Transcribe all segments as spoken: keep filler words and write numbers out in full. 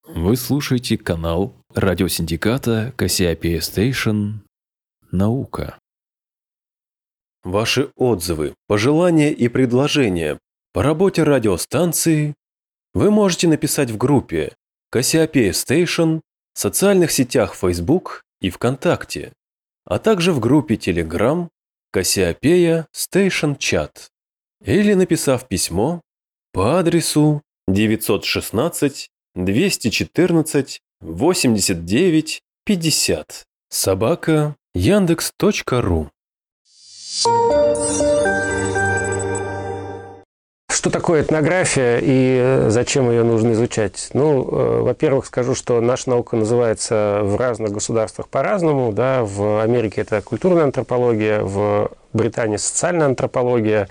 Вы слушаете канал радиосиндиката Кассиопея Station «Наука». Ваши отзывы, пожелания и предложения по работе радиостанции вы можете написать в группе Кассиопея Station в социальных сетях Facebook и ВКонтакте, а также в группе Telegram Кассиопея Station Chat или написав письмо по адресу девятьсот шестнадцать двести четырнадцать восемьдесят девять пятьдесят собака яндекс точка ру. Что такое этнография и зачем ее нужно изучать? Ну, э, во-первых, скажу, что наша наука называется в разных государствах по-разному. Да? В Америке это культурная антропология, в Британии социальная антропология,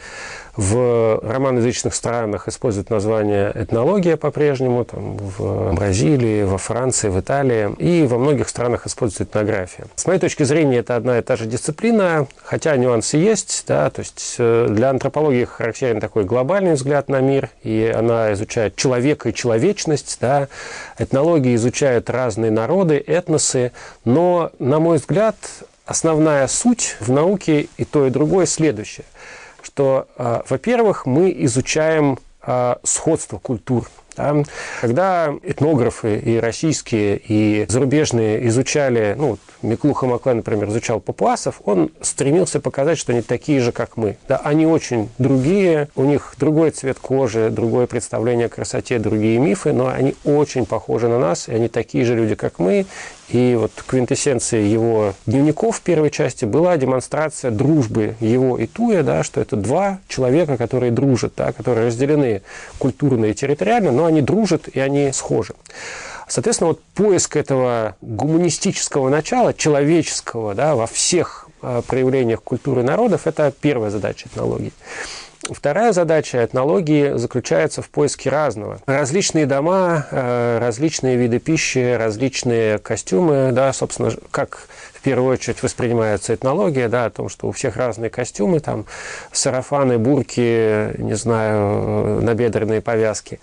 в романоязычных странах используют название этнология по-прежнему, там, в Бразилии, во Франции, в Италии, и во многих странах используют этнография. С моей точки зрения, это одна и та же дисциплина, хотя нюансы есть, да, то есть для антропологии характерен такой глобальный взгляд на мир, и она изучает человека и человечность, да. Этнология изучает разные народы, этносы, но, на мой взгляд, основная суть в науке и то, и другое следующее, что, э, во-первых, мы изучаем э, сходство культур. Да? Когда этнографы и российские, и зарубежные изучали, ну, Миклуха Маклай, например, изучал папуасов, он стремился показать, что они такие же, как мы. Да? Они очень другие, у них другой цвет кожи, другое представление о красоте, другие мифы, но они очень похожи на нас, и они такие же люди, как мы. И вот квинтэссенцией его дневников в первой части была демонстрация дружбы его и Туя, да, что это два человека, которые дружат, да, которые разделены культурно и территориально, но они дружат и они схожи. Соответственно, вот поиск этого гуманистического начала, человеческого, да, во всех э, проявлениях культуры народов – это первая задача этнологии. Вторая задача этнологии заключается в поиске разного. Различные дома, различные виды пищи, различные костюмы, да, собственно, как в первую очередь воспринимается этнология, да, о том, что у всех разные костюмы, там, сарафаны, бурки, не знаю, набедренные повязки.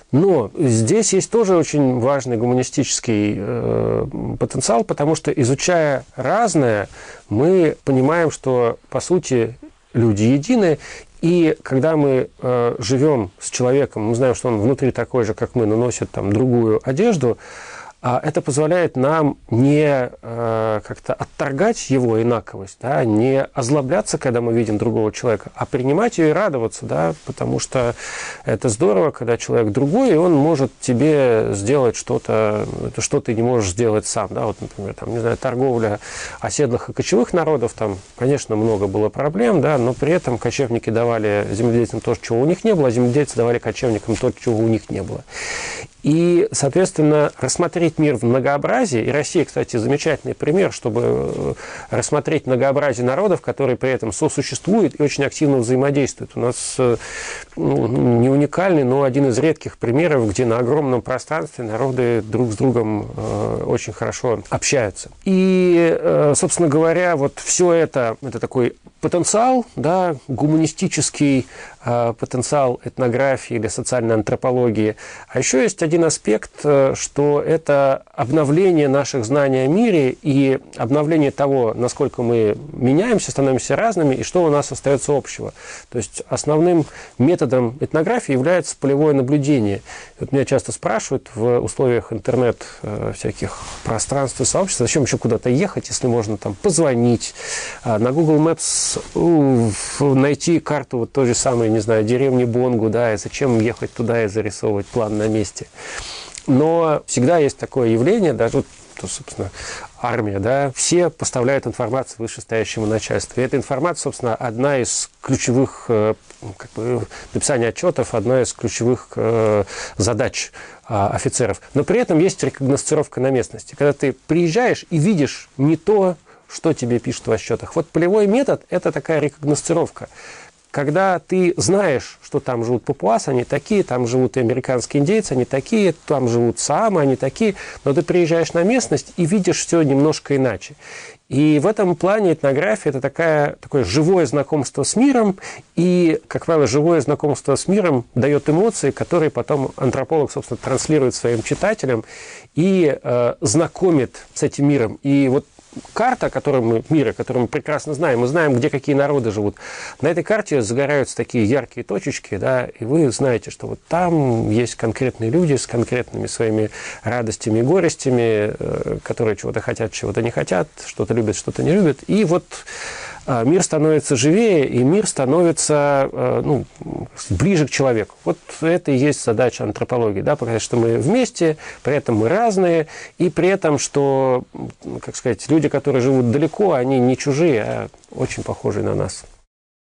Но здесь есть тоже очень важный гуманистический э, потенциал, потому что, изучая разное, мы понимаем, что, по сути, люди едины. И когда мы э, живем с человеком, мы знаем, что он внутри такой же, как мы, но носит там другую одежду, а это позволяет нам не э, как-то отторгать его инаковость, да, не озлобляться, когда мы видим другого человека, а принимать ее и радоваться, да, потому что это здорово, когда человек другой, и он может тебе сделать что-то, что ты не можешь сделать сам. Да. Вот, например, там, не знаю, торговля оседлых и кочевых народов, там, конечно, много было проблем, да, но при этом кочевники давали земледельцам то, чего у них не было, а земледельцы давали кочевникам то, чего у них не было. И, соответственно, рассмотреть мир в многообразии, и Россия, кстати, замечательный пример, чтобы рассмотреть многообразие народов, которые при этом сосуществуют и очень активно взаимодействуют. У нас, ну, не уникальный, но один из редких примеров, где на огромном пространстве народы друг с другом э, очень хорошо общаются. И, э, собственно говоря, вот все это, это такой потенциал, да, гуманистический э, потенциал этнографии или социальной антропологии. А еще есть один аспект, что это обновление наших знаний о мире и обновление того, насколько мы меняемся, становимся разными, и что у нас остается общего. То есть основным методом этнографии является полевое наблюдение. Вот меня часто спрашивают в условиях интернет всяких пространств и сообществ, зачем еще куда-то ехать, если можно там позвонить, на Google Maps найти карту вот той же самой, не знаю, деревни Бонгу, да, и зачем ехать туда и зарисовывать план на месте. Но всегда есть такое явление, даже вот, собственно, армия, да, все поставляют информацию вышестоящему начальству. И эта информация, собственно, одна из ключевых, как бы, написание отчетов, одна из ключевых э, задач э, офицеров. Но при этом есть рекогносцировка на местности. Когда ты приезжаешь и видишь не то, что тебе пишут в отчетах. Вот полевой метод – это такая рекогносцировка. Когда ты знаешь, что там живут папуасы, они такие, там живут и американские индейцы, они такие, там живут саамы, они такие, но ты приезжаешь на местность и видишь все немножко иначе. И в этом плане этнография – это такая, такое живое знакомство с миром, и, как правило, живое знакомство с миром дает эмоции, которые потом антрополог, собственно, транслирует своим читателям и э, знакомит с этим миром. И вот карта, которую мы, мира, которую мы прекрасно знаем, мы знаем, где какие народы живут. На этой карте загораются такие яркие точечки, да, и вы знаете, что вот там есть конкретные люди с конкретными своими радостями и горестями, которые чего-то хотят, чего-то не хотят, что-то любят, что-то не любят. И вот мир становится живее, и мир становится ну, ближе к человеку. Вот это и есть задача антропологии, да, показать, что мы вместе, при этом мы разные, и при этом, что, как сказать, люди, которые живут далеко, они не чужие, а очень похожие на нас.